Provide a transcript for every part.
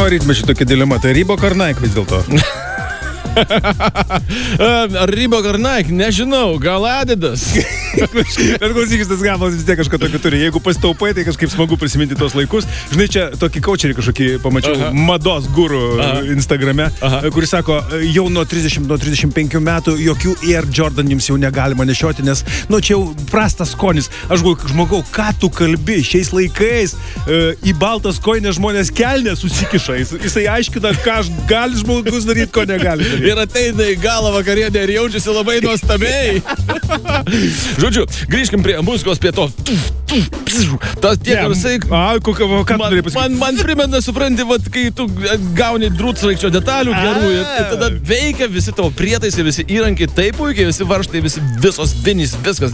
O, rytmečių tokia dilema, tai Reebok ar Nike vis dėlto? Ar Reebok ar Nike, nežinau, gal Adidas. Bet klausykis, tas gabalas vis tiek kažką tokio turi. Jeigu pasitaupai, tai kažkaip smagu prisiminti tos laikus. Žinai, čia tokį coacherį kažkokį pamačiau, mados guru Instagrame, kuris sako, jau nuo 35 metų jokių Air Jordan jums jau negalima nešioti, nes, čia jau prastas skonis. Aš galvoju, žmogau, ką tu kalbi šiais laikais? Į baltas kojines žmonės kelnę susikiša. Jisai aiškina, ką gali žmogus daryti, ko negali daryti. Ir ateina į galą vakarienę ir jaučiasi labai nuostabiai. Žodžiu, grįžkim prie muzikos, prie to. Tas tie garsai... Ką tu norėjai pasakyti? Man primena, supranti, kai tu gauni drūtsraikčio detalių gerų ir tada veikia visi tavo prietaisai, visi įrankiai taip puikiai, visi varžtai, visos vinys, viskas.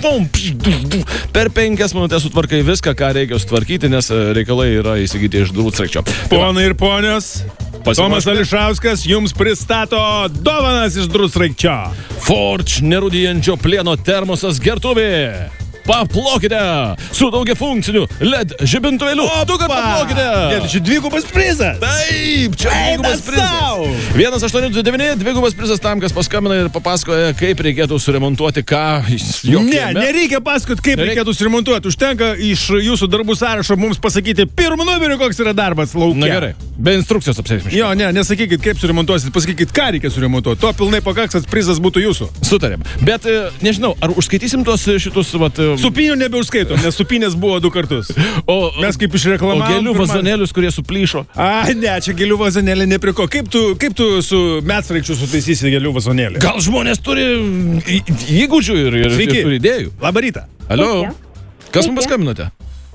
Per 5 minutės sutvarkai viską, ką reikia sutvarkyti, nes reikalai yra įsigyti iš drūtsraikčio. Ponai ir ponios, Tomas Ališauskas jums pristato dovanas iš drūtsraikčio. Forge nerūdijančio plieno termosas gertuvė. Paplokite su daugiafunkciniu LED žibintuvėliu. Paplokite. Čia dvigubas prizas. Taip, čia dvigubas prizas. 1829, dvigubas prizas tam, kas paskambina ir papasakoja, kaip reikėtų suremontuoti ką. Nereikia pasakoti, kaip reikėtų suremontuoti. Užtenka iš jūsų darbų sąrašo mums pasakyti pirmą numerį, koks yra darbas lauke. Na gerai, be instrukcijos apsėsime. Jo, nesakykit, kaip suremontuosit, pasakykit, ką reikia suremontuoti. To pilnai pakaks, kad prizas būtų jūsų. Sutarėm. Bet nežinau, ar užskaitysim tuos šitus Supinių nebeužskaitom, nes supinės buvo 2 kartus. Mes kaip išreklamavom. O gėlių vazonėlius, kurie suplyšo. Čia gėlių vazonėlė nepriko. Kaip tu su medsraigčiu sutaisysi gėlių vazonėlį? Gal žmonės turi įgūdžių ir turi idėjų? Labą rytą. Alio. Kas mums paskambinote?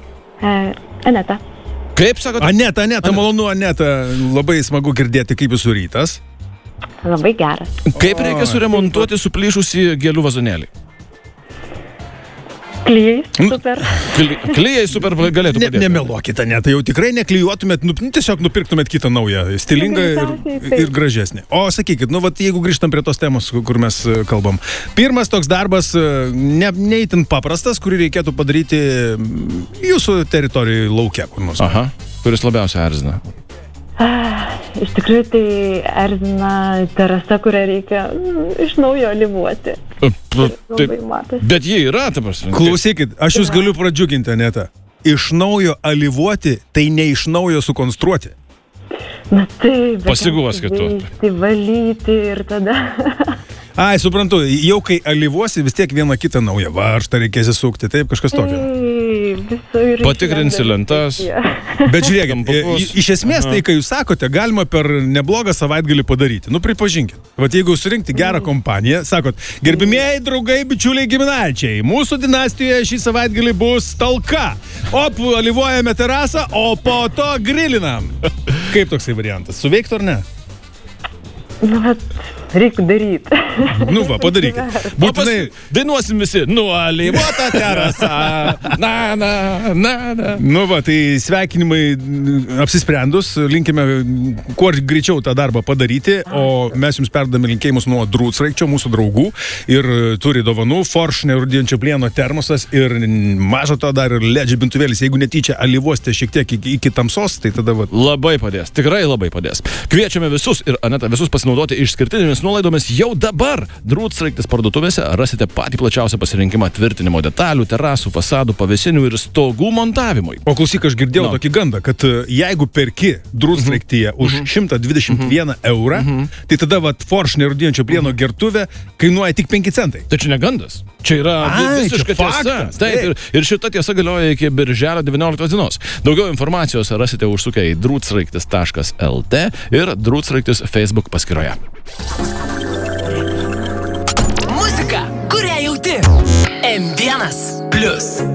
Aneta. Kaip sakote? Aneta, malonu, Aneta. Labai smagu girdėti, kaip jūsų rytas. Labai geras. Kaip reikia suremontuoti suplyšusį gėlių vazonėlį? Klijai super. Klijai super galėtų padėti. Nemeluokit, Aneta, jau tikrai neklijuotumėt, tiesiog nupirktumėt kitą naują, stilingą ir gražesnį. O sakykit, jeigu grįžtam prie tos temos, kur mes kalbam. Pirmas toks darbas, neįtin paprastas, kurį reikėtų padaryti jūsų teritorijoje lauke, kur nors. Aha, kuris labiausiai erzina. Iš tikrųjų, tai erzina terasa, kurią reikia iš naujo alyvuoti. Bet jie yra, ta prasme. Klausykit, aš jūs galiu pradžiuginti, Aneta. Iš naujo alyvuoti, tai ne iš naujo sukonstruoti. Na taip, bet pasiguoskit tu. Valyti ir tada... Suprantu, jau kai alyvuosi, vis tiek vieną kitą naują varžtą reikės įsukti, taip, kažkas tokio. Patikrinsi lentas. Bet žiūrėkit, iš esmės tai, kai jūs sakote, galima per neblogą savaitgalį padaryti. Pripažinkit. Jeigu surinkti gerą kompaniją, sakot, gerbimieji draugai, bičiuliai, giminaičiai, mūsų dinastijoje šį savaitgalį bus talka. Alyvuojame terasą, o po to grilinam. Kaip toksai variantas? Suveiktų ar ne? Reikia daryti. Padarykit. Būtinai dainuosim visi. Alyvuota terasa. Tai sveikinimai apsisprendus. Linkime kuo greičiau tą darbą padaryti. O mes jums perdame linkėjimus nuo drūtsraikčio, mūsų draugų. Ir turi dovanų. Forge nerūdijančio plieno termosas. Ir mažo to dar ir LED žibintuvėlis. Jeigu netyčia alyvuosite šiek tiek iki tamsos, tai tada... Labai padės. Tikrai labai padės. Kviečiame visus ir Aneta visus pasinaudoti išskirtinėmis nuolaidomis jau dabar. Drūtsraiktis parduotuvėse rasite patį plačiausią pasirinkimą tvirtinimo detalių, terasų, fasadų, pavėsinių ir stogų montavimui. O klausyk, aš girdėjau tokį gandą, kad jeigu perki drūtsraiktyje už 121 eurą, tai tada Forge nerūdijančio plieno gertuvė kainuoja tik 5 centai. Tai čia ne gandas. Čia yra visiška tiesa. Taip, ir šita tiesa galioja iki birželio 19 dienos. Daugiau informacijos rasite užsukę į drūtsraiktis.lt ir drūtsraiktis Facebook paskyroje. Muzika, kurią jauti. M1+.